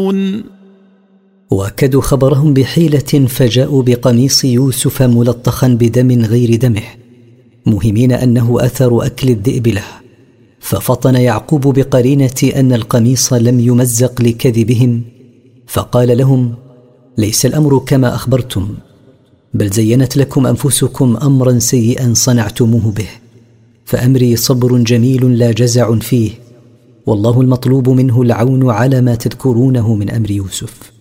يكذبون. وأكدوا خبرهم بحيلة فجاءوا بقميص يوسف ملطخا بدم غير دمه، مهمين أنه أثر أكل الذئب له. ففطن يعقوب بقرينة أن القميص لم يمزق لكذبهم، فقال لهم: ليس الأمر كما أخبرتم، بل زينت لكم أنفسكم أمرا سيئا صنعتموه به، فأمري صبر جميل لا جزع فيه، والله المطلوب منه العون على ما تذكرونه من أمر يوسف.